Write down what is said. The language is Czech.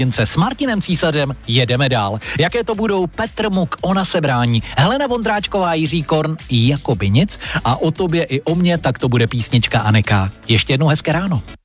S Martinem Císařem jedeme dál. Jaké to budou Petr Muk, Ona se brání, Helena Vondráčková, Jiří Korn, Jakoby nic a o tobě i o mně, tak to bude písnička Aneka. Ještě jednou hezké ráno.